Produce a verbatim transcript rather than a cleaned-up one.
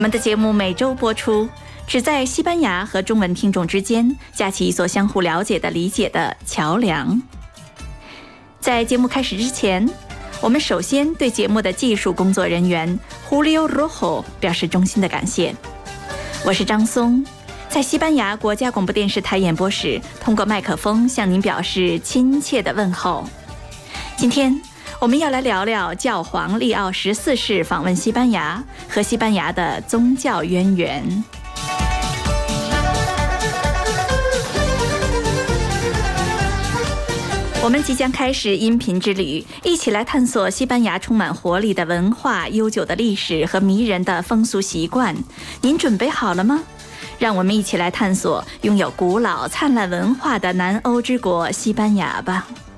我们的节目每周播出，旨在西班牙和中文听众之间架起一所相互了解的理解的桥梁。在节目开始之前，我们首先对节目的技术工作人员 Julio Rojo 表示衷心的感谢。我是张松，在西班牙国家广播电视台演播室通过麦克风向您表示亲切的问候。今天我们要来聊聊教皇利奥十四世访问西班牙和西班牙的宗教渊源。我们即将开始音频之旅，一起来探索西班牙充满活力的文化、悠久的历史和迷人的风俗习惯。您准备好了吗？让我们一起来探索拥有古老灿烂文化的南欧之国西班牙吧。